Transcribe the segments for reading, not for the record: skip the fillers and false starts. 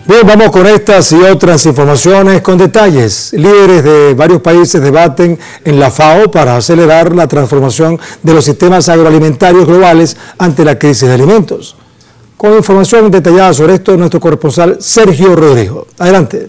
Bien, vamos con estas y otras informaciones con detalles. Líderes de varios países debaten en la FAO para acelerar la transformación de los sistemas agroalimentarios globales ante la crisis de alimentos. Con información detallada sobre esto, nuestro corresponsal Sergio Rodrigo. Adelante.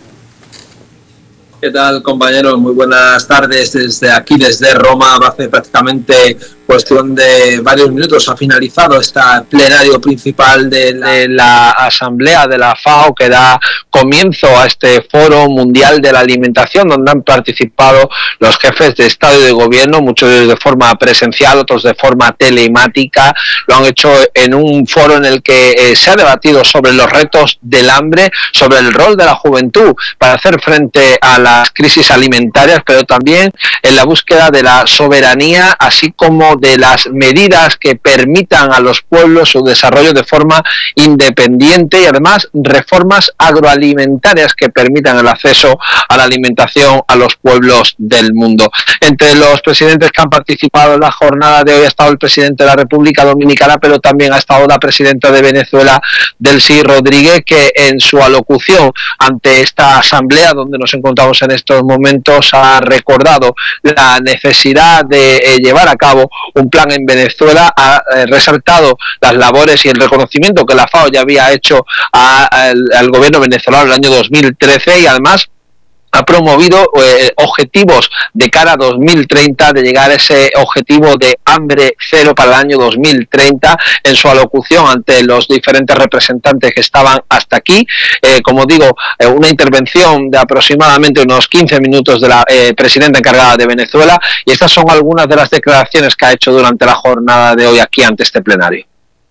¿Qué tal, compañeros? Muy buenas tardes desde aquí, desde Roma. Hace prácticamente cuestión de varios minutos ha finalizado este plenario principal de la Asamblea de la FAO, que da comienzo a este Foro Mundial de la Alimentación, donde han participado los jefes de Estado y de Gobierno, muchos de ellos de forma presencial, otros de forma telemática. Lo han hecho en un foro en el que se ha debatido sobre los retos del hambre, sobre el rol de la juventud para hacer frente a las crisis alimentarias, pero también en la búsqueda de la soberanía, así como de las medidas que permitan a los pueblos su desarrollo de forma independiente y además reformas agroalimentarias que permitan el acceso a la alimentación a los pueblos del mundo. Entre los presidentes que han participado en la jornada de hoy ha estado el presidente de la República Dominicana, pero también ha estado la presidenta de Venezuela, Delcy Rodríguez, que en su alocución ante esta asamblea donde nos encontramos en estos momentos ha recordado la necesidad de llevar a cabo un plan en Venezuela, ha resaltado las labores y el reconocimiento que la FAO ya había hecho al gobierno venezolano en el año 2013 y además ha promovido objetivos de cara a 2030, de llegar a ese objetivo de hambre cero para el año 2030 en su alocución ante los diferentes representantes que estaban hasta aquí. Como digo, una intervención de aproximadamente unos 15 minutos de la presidenta encargada de Venezuela, y estas son algunas de las declaraciones que ha hecho durante la jornada de hoy aquí ante este plenario.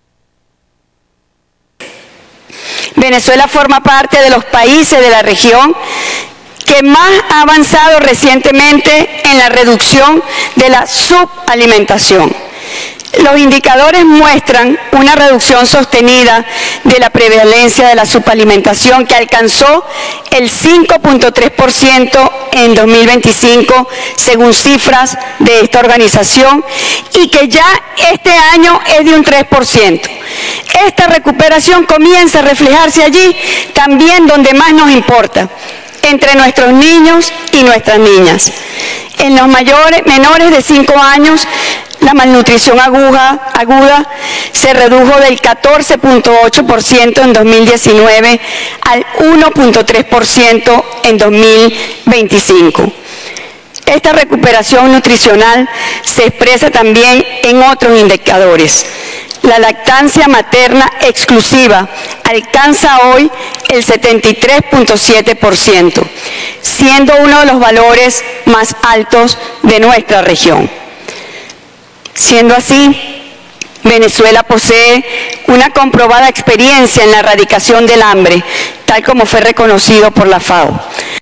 Venezuela forma parte de los países de la región que más ha avanzado recientemente en la reducción de la subalimentación. Los indicadores muestran una reducción sostenida de la prevalencia de la subalimentación que alcanzó el 5.3% en 2025, según cifras de esta organización, y que ya este año es de un 3%. Esta recuperación comienza a reflejarse allí también donde más nos importa, entre nuestros niños y nuestras niñas. En los menores de 5 años, la malnutrición aguda se redujo del 14.8% en 2019 al 1.3% en 2025. Esta recuperación nutricional se expresa también en otros indicadores. La lactancia materna exclusiva alcanza hoy el 73.7%, siendo uno de los valores más altos de nuestra región. Siendo así, Venezuela posee una comprobada experiencia en la erradicación del hambre, tal como fue reconocido por la FAO.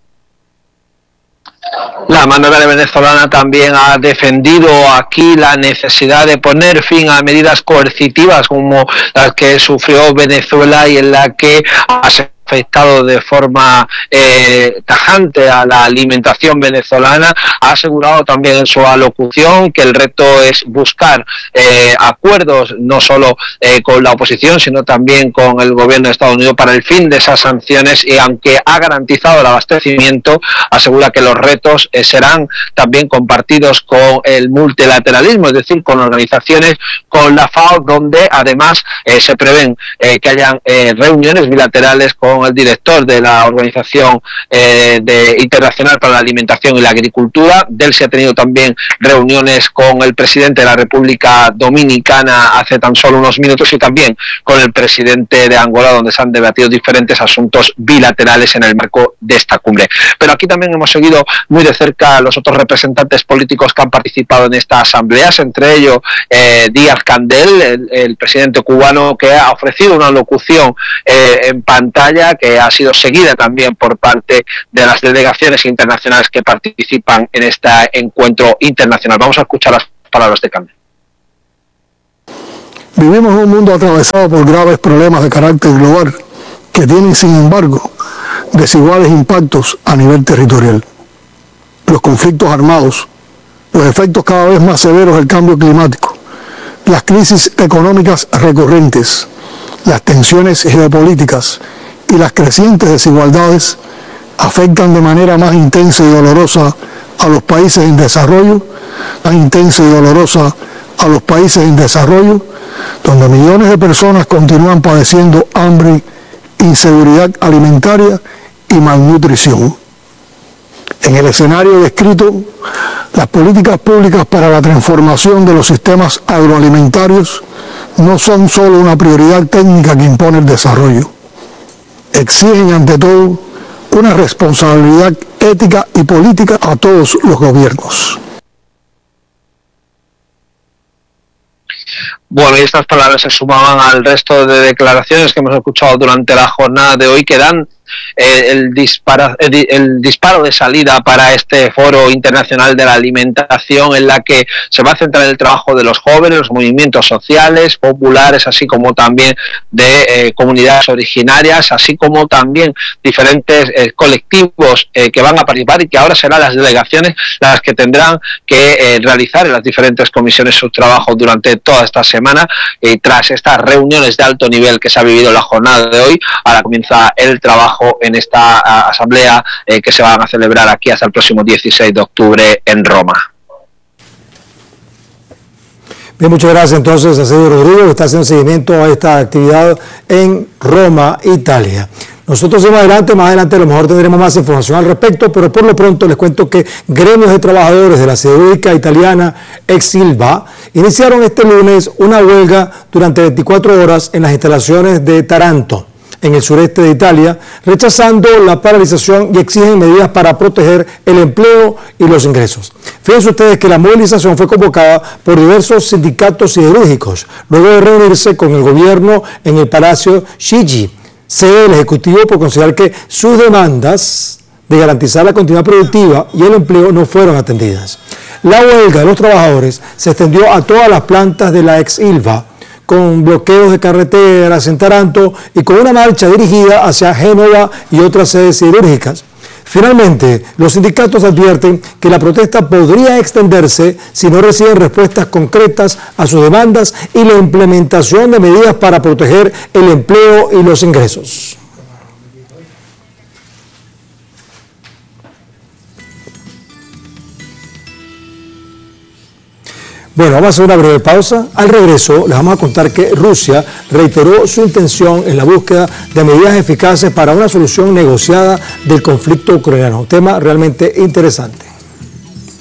La mandataria venezolana también ha defendido aquí la necesidad de poner fin a medidas coercitivas como las que sufrió Venezuela y en la que afectado de forma tajante a la alimentación venezolana. Ha asegurado también en su alocución que el reto es buscar acuerdos no solo con la oposición, sino también con el gobierno de Estados Unidos para el fin de esas sanciones, y aunque ha garantizado el abastecimiento, asegura que los retos serán también compartidos con el multilateralismo, es decir, con organizaciones, con la FAO, donde además se prevén que hayan reuniones bilaterales con el director de la Organización Internacional para la Alimentación y la Agricultura. Delcy ha tenido también reuniones con el presidente de la República Dominicana hace tan solo unos minutos y también con el presidente de Angola, donde se han debatido diferentes asuntos bilaterales en el marco de esta cumbre. Pero aquí también hemos seguido muy de cerca a los otros representantes políticos que han participado en estas asambleas, entre ellos Díaz-Canel, el presidente cubano, que ha ofrecido una locución en pantalla que ha sido seguida también por parte de las delegaciones internacionales que participan en este encuentro internacional. Vamos a escuchar las palabras de Canel. Vivimos en un mundo atravesado por graves problemas de carácter global que tienen, sin embargo, desiguales impactos a nivel territorial. Los conflictos armados, los efectos cada vez más severos del cambio climático, las crisis económicas recurrentes, las tensiones geopolíticas y las crecientes desigualdades afectan de manera más intensa y dolorosa a los países en desarrollo, donde millones de personas continúan padeciendo hambre, inseguridad alimentaria y malnutrición. En el escenario descrito, las políticas públicas para la transformación de los sistemas agroalimentarios no son solo una prioridad técnica que impone el desarrollo. Exigen ante todo una responsabilidad ética y política a todos los gobiernos. Bueno, y estas palabras se sumaban al resto de declaraciones que hemos escuchado durante la jornada de hoy, que dan el disparo de salida para este foro internacional de la alimentación, en la que se va a centrar el trabajo de los jóvenes, los movimientos sociales, populares, así como también de comunidades originarias, así como también diferentes colectivos que van a participar, y que ahora serán las delegaciones las que tendrán que realizar en las diferentes comisiones su trabajo durante toda esta semana. Y tras estas reuniones de alto nivel que se ha vivido en la jornada de hoy, ahora comienza el trabajo en esta asamblea que se van a celebrar aquí hasta el próximo 16 de octubre en Roma. Bien, muchas gracias entonces a Sergio Rodrigo, que está haciendo seguimiento a esta actividad en Roma, Italia. Nosotros más adelante a lo mejor tendremos más información al respecto, pero por lo pronto les cuento que gremios de trabajadores de la siderúrgica italiana Ex Ilva iniciaron este lunes una huelga durante 24 horas en las instalaciones de Taranto, en el sureste de Italia, rechazando la paralización y exigen medidas para proteger el empleo y los ingresos. Fíjense ustedes que la movilización fue convocada por diversos sindicatos siderúrgicos, luego de reunirse con el gobierno en el Palacio Chigi, sede del Ejecutivo, por considerar que sus demandas de garantizar la continuidad productiva y el empleo no fueron atendidas. La huelga de los trabajadores se extendió a todas las plantas de la Ex Ilva, con bloqueos de carreteras en Taranto y con una marcha dirigida hacia Génova y otras sedes siderúrgicas. Finalmente, los sindicatos advierten que la protesta podría extenderse si no reciben respuestas concretas a sus demandas y la implementación de medidas para proteger el empleo y los ingresos. Bueno, vamos a hacer una breve pausa. Al regreso les vamos a contar que Rusia reiteró su intención en la búsqueda de medidas eficaces para una solución negociada del conflicto ucraniano. Un tema realmente interesante.